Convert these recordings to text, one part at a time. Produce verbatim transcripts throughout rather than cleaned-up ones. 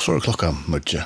så er klokka mørke.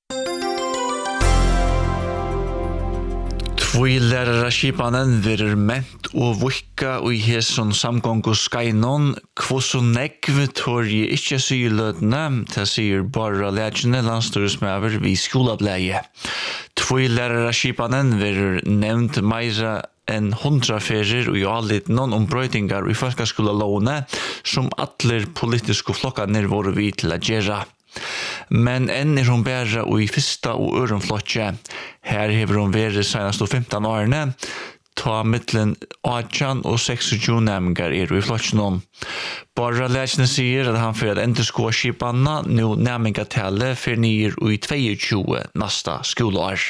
Vi lærer skipanen virer ment og vikka og i hesson samgång og skainon kvosso negv tor jeg ikke sier lødene, det sier bare lærkene landstyresmøver vi skolableie. Vi lærer skipanen virer nevnt meira en hundra ferier og i allit noen ombrøytingar i folkaskolalåne som atler politiske flokkaner våre vi til å gjøre. Men enn er hun bæra og i fyrsta og ørenflotje. Her hever hun vært senast og femten årene, ta mittlen atten og tjueseks nemgar er i flotjen. Bara lærkene sier at han fyrir at enderskå skipanna nå nemingatelle for nyer og i tjueto nasta skoleår.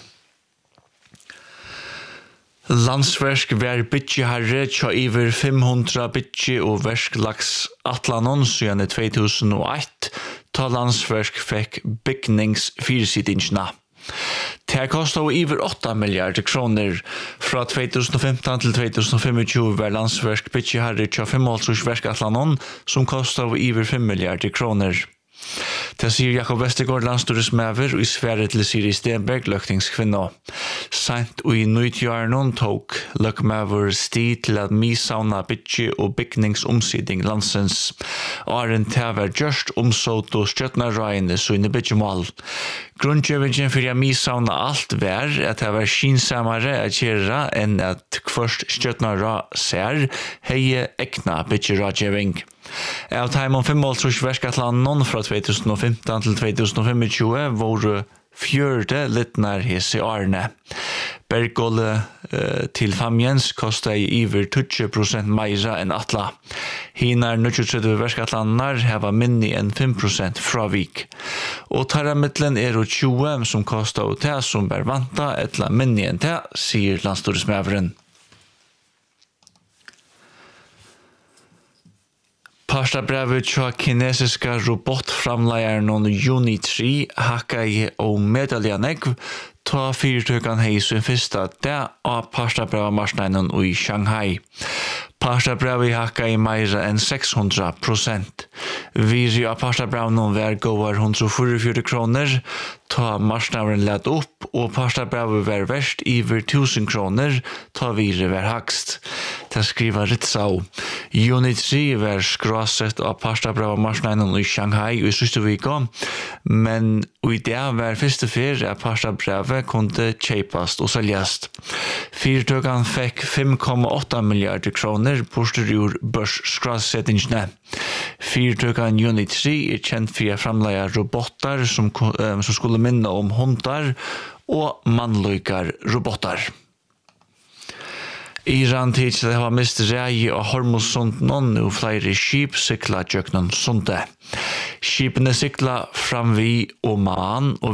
Landsversk var bytjeherre tja iver fem hundra bytje og verskelags atlanon siden i två tusen och ett, ta landsversk fikk bygningsfyrsidingene. Det kostet iver åtta milliarder kroner. Fra två tusen femton til två tusen tjugofem var landsversk bytjeherre tja femhundra verskatlanon som kostet iver fem milliarder kroner. Det sier Jakob Vestergaard landstyresmøver og i Sverige til Siri Stenberg løktingskvinna. Sent og i nøytjørnen tok løkmøver sti til at misauna bytje og bygningsomsiding landsens. Åren til var gjørst omsått og støtnarrøyene søgne bytjemål. Grundgjøvingen for jeg misauna alt var at det var skinsamere at gjøre enn at først støtnarrøy ser heie ekna bytjerådgjøving. Av taimon femhundra verskatlanon fra två tusen femton til två tusen tjugofem var fjörde littnar hese årene. Bergåle eh, til Famjens kostet i iver tjugo prosent meira enn atla. Hinar trettio verskatlanar heva minni enn fem prosent fra vik. Og tarra mittlen er og tjue som kostet og te som ber vanta etla minni enn te, sier landstyresmøveren. Pastabrevet tja kinesiska robotframleieren Unit tre hakka i og medaljanegv ta fyrtøkan hei sin fyrsta det av pastabrevet i Shanghai. Pastabrevet hakka i meira enn seks hundra prosent. Viri av pastabrevet var gåar one hundred forty-four kroner, ta marsnavren led opp, og pastabrevet var verst iver tusen kroner, ta viri var hakst. Det skriver Ritzau. Unit tre var skrasset av pastabrevet marsnavren i Shanghai i siste vika, men i det var første fyr at pastabrevet kunne kjeipast og seljast. Fyrtøkan fikk fem komma åtta milliarder kroner borster ur børsskrassettingene. Fyrtøkan Unit tre er kjent for å framleie robotar som, um, som skulle minne om hundar og mannløykar robotar. Iran tids det har mist rei og Hormuzsund noen og flere skip sykla tjøknen sundet. Skipene sykla fram vi Oman og